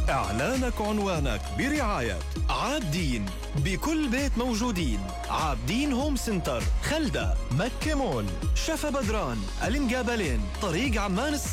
إعلانك عنوانك برعاية عابدين، بكل بيت موجودين. عابدين هوم سنتر، خلدة، مكة مول، شفا بدران، المقابلين، طريق عمان